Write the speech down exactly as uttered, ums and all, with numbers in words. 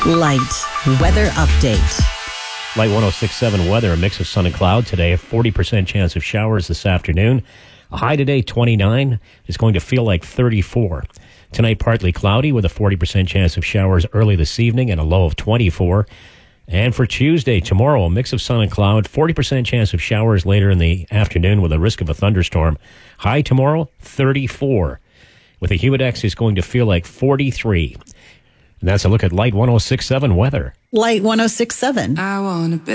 Light weather update. Light one oh six point seven weather, a mix of sun and cloud today. A forty percent chance of showers this afternoon. A high today, twenty-nine. It's going to feel like thirty-four. Tonight, partly cloudy with a forty percent chance of showers early this evening and a low of twenty-four. And for Tuesday, tomorrow, a mix of sun and cloud. forty percent chance of showers later in the afternoon with a risk of a thunderstorm. High tomorrow, thirty-four. With a humidex, it's going to feel like forty-three. And that's a look at Light one oh six point seven weather. Light one oh six point seven. I wanna be